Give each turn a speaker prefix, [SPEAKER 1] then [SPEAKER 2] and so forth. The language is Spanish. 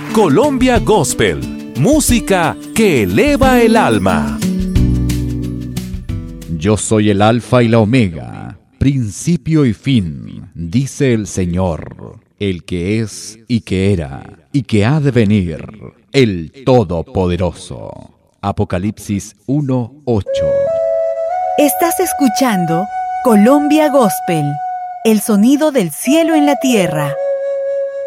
[SPEAKER 1] Colombia Gospel, música que eleva el alma.
[SPEAKER 2] Yo soy el Alfa y la Omega, principio y fin, dice el Señor, el que es y que era y que ha de venir, el Todopoderoso. Apocalipsis 1:8.
[SPEAKER 3] Estás escuchando Colombia Gospel, el sonido del cielo en la tierra.